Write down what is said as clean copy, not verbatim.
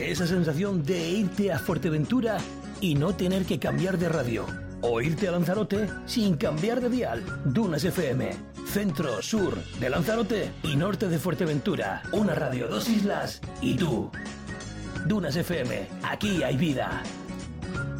Esa sensación de irte a Fuerteventura y no tener que cambiar de radio. O irte a Lanzarote sin cambiar de dial. Dunas FM. Centro, sur de Lanzarote y norte de Fuerteventura. Una radio, dos islas y tú. Dunas FM. Aquí hay vida.